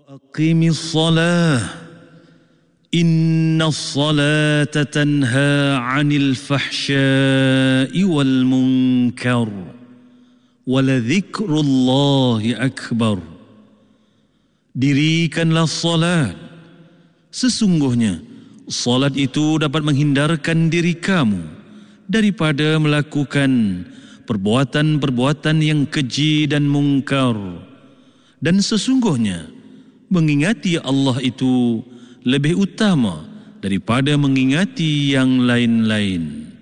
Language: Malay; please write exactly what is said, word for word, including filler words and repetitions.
أقم الصلاة إن الصلاة تنهى عن الفحشاء والمنكر ولذكر الله أكبر. Dirikanlah salat. Sesungguhnya salat itu dapat menghindarkan diri kamu daripada melakukan perbuatan-perbuatan yang keji dan mungkar. Dan sesungguhnya mengingati Allah itu lebih utama daripada mengingati yang lain-lain.